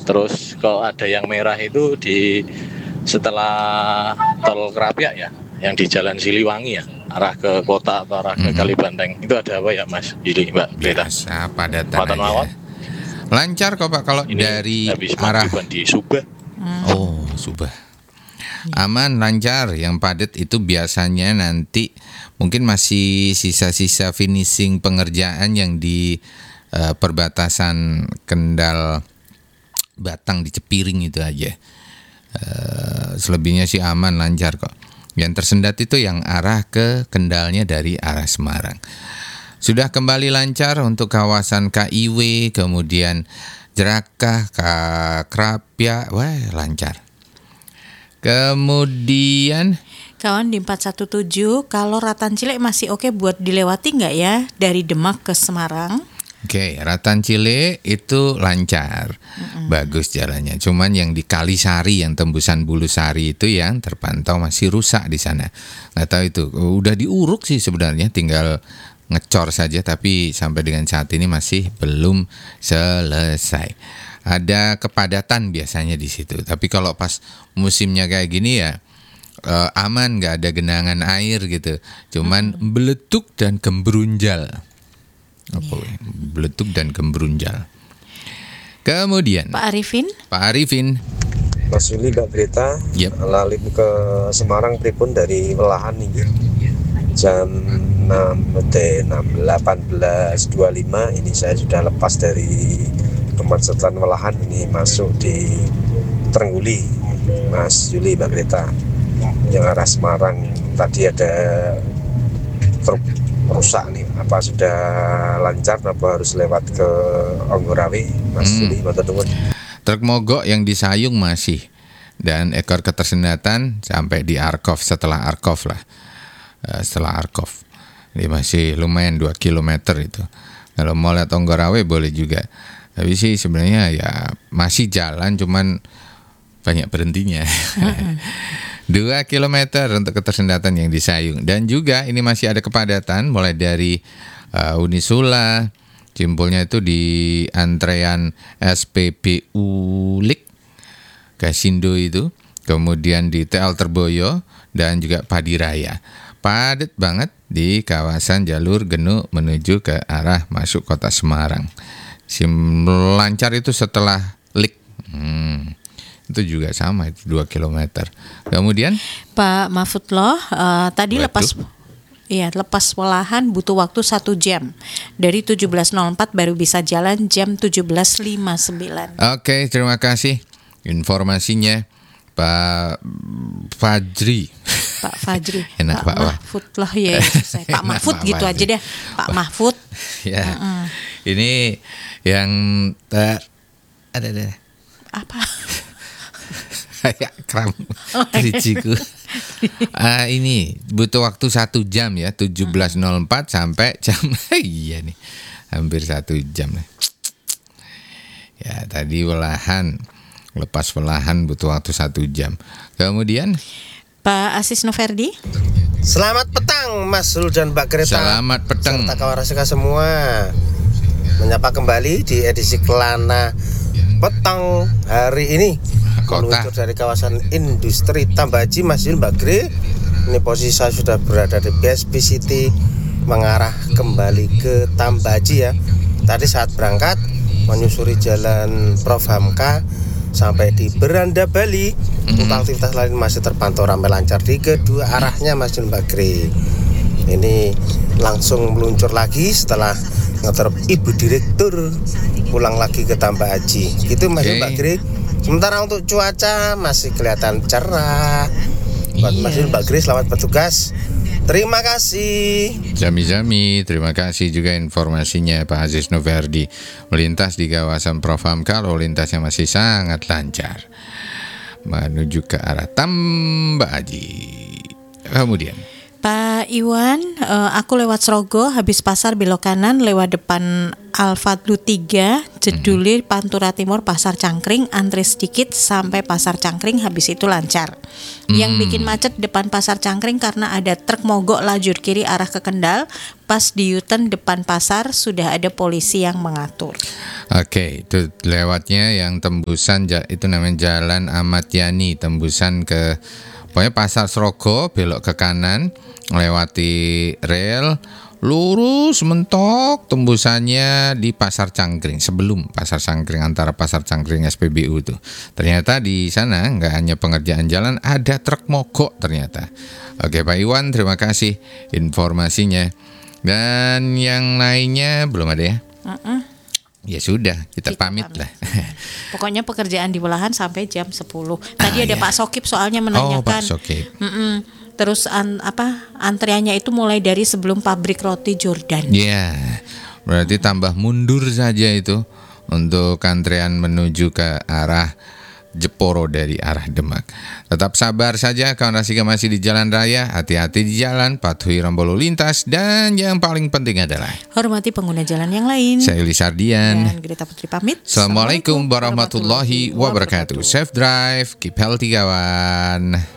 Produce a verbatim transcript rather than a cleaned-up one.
Terus kalau ada yang merah itu di setelah tol Krapyak ya, yang di Jalan Siliwangi ya, arah ke kota atau arah ke Mhm. Kalibanteng. Itu ada apa ya Mas Yuli, Mbak Greta? Biasa padatan Muatan aja. mawon. Lancar kok Pak kalau Ini dari habis arah magriban di Subah. Oh, Subah. Aman, lancar. Yang padat itu biasanya nanti mungkin masih sisa-sisa finishing pengerjaan yang di eh, perbatasan Kendal Batang di Cepiring itu aja. Eh, selebihnya sih aman, lancar kok. Yang tersendat itu yang arah ke Kendalnya dari arah Semarang. Sudah kembali lancar untuk kawasan K I W, kemudian Jerakah, Ka- Krapyak, wah lancar. Kemudian Kawan di empat satu tujuh, kalau Ratan Cilek masih oke buat dilewati nggak ya dari Demak ke Semarang? Oke, Ratan Cile itu lancar, mm-hmm. bagus jalannya. Cuman yang di Kalisari, yang tembusan Bulusari itu yang terpantau masih rusak di sana. Nggak tahu itu, udah diuruk sih sebenarnya, tinggal ngecor saja. Tapi sampai dengan saat ini masih belum selesai. Ada kepadatan biasanya di situ. Tapi kalau pas musimnya kayak gini ya eh, aman, nggak ada genangan air gitu. Cuman mm-hmm. beletuk dan gembrunjal. Apa yeah. beletuk dan gembrunjal. Kemudian Pak Arifin Pak Arifin Mas Yuli, Mbak Greta, yep. lalim ke Semarang pripun dari Welahan nih jam enam delapan belas dua puluh lima. Ini saya sudah lepas dari kemacetan Welahan, ini masuk di Trengguli Mas Yuli, Mbak Greta, yang arah Semarang. Tadi ada truk rusak nih, apa sudah lancar apa harus lewat ke Onggorawe Mas hmm. Yuli, matur nuwun. Truk mogok yang di Sayung masih, dan ekor ketersendatan sampai di Arkov, setelah Arkov lah, uh, setelah Arkov ini masih lumayan dua kilometer itu. Kalau mau lihat Onggorawe boleh juga, tapi sih sebenarnya ya masih jalan, cuman banyak berhentinya. dua kilometer untuk ketersendatan yang di Sayung. Dan juga ini masih ada kepadatan mulai dari uh, Unisula, simpulnya itu di antrean S P B U Lik, Kasindo itu, kemudian di T L Terboyo dan juga Padiraya. Padat banget di kawasan jalur Genu menuju ke arah masuk kota Semarang. Sim lancar itu setelah Lik. Hmm. Itu juga sama, itu dua kilometer. Kemudian Pak Mahfudloh uh, tadi Waduh. lepas Iya, lepas Welahan butuh waktu satu jam. Dari tujuh belas nol empat baru bisa jalan jam tujuh belas lima puluh sembilan. Oke, terima kasih informasinya Pak Fajri. Pak Fajri. Enak Pak Pak Wah. Mahfudloh ya, saya. Pak Mahfud Pak gitu Fajri. aja deh. Pak Mahfud. Ya. Uh-uh. Ini yang ter ada ada. Apa? Kayak kram trijiku. Ah, ini butuh waktu satu jam ya, tujuh belas nol empat sampai jam iya nih, hampir satu jam nih. Ya tadi Welahan, lepas Welahan butuh waktu satu jam. Kemudian Pak Asis Noverdi. Selamat petang Mas Zul dan Mbak Greta. Selamat petang. Serta kawan rasika semua. Menyapa kembali di edisi Kelana Petang hari ini. Kota. Meluncur dari kawasan industri Tambaji, Mas Yul, Mbak Gre. Ini posisi saya sudah berada di B S P City, mengarah kembali ke Tambaji ya. Tadi saat berangkat menyusuri jalan Prof Hamka sampai di Beranda Bali. Mm-hmm. Untuk aktivitas lain masih terpantau ramai lancar di kedua arahnya, Mas Yul, Mbak Gre. Ini langsung meluncur lagi setelah ngeter Ibu Direktur pulang lagi ke Tambaji. Gitu Mas Yul, Mbak Gre. Sementara untuk cuaca masih kelihatan cerah. Buat Mas Yul, Mbak Gre, selamat bertugas. Terima kasih. Jami-jami, terima kasih juga informasinya Pak Aziz Noverdi. Melintas di kawasan Prof Hamka, lalu lintasnya masih sangat lancar menuju ke arah Tambaji. Kemudian Pak Iwan, eh, aku lewat Srogo, habis pasar belok kanan, lewat depan Al-Fadlu tiga, Jeduli, Pantura Timur, Pasar Cangkring, antri sedikit sampai Pasar Cangkring, habis itu lancar. Yang bikin macet depan Pasar Cangkring karena ada truk mogok lajur kiri arah ke Kendal, pas di U-turn depan pasar sudah ada polisi yang mengatur. Oke, itu lewatnya yang tembusan ja- itu namanya Jalan Ahmad Yani, tembusan ke pokoknya Pasar Srogo, belok ke kanan, lewati rel, lurus mentok, tembusannya di Pasar Cangkring, sebelum Pasar Cangkring, antara Pasar Cangkring S P B U tuh. Ternyata di sana nggak hanya pengerjaan jalan, ada truk mogok ternyata. Oke Pak Iwan, terima kasih informasinya. Dan yang lainnya belum ada ya? Uh-uh. Ya sudah, kita, Kita pamit, pamit. lah. Pokoknya pekerjaan di Welahan sampai jam sepuluh. Tadi Ah, ada ya. Pak Sokip soalnya Oh, menanyakan. Pak Sokip. Mm-mm. Terus an, apa antriannya itu mulai dari sebelum pabrik roti Jordan. Ya, berarti tambah mundur saja itu untuk antrean menuju ke arah Jeporo dari arah Demak. Tetap sabar saja, kawan Rasika masih di jalan raya. Hati-hati di jalan, patuhi rambu lalu lintas, dan yang paling penting adalah Hormati pengguna jalan yang lain. saya Yuli Sardian. Dan Greta Putri pamit. Assalamualaikum warahmatullahi wabarakatuh. Safe drive, keep healthy kawan.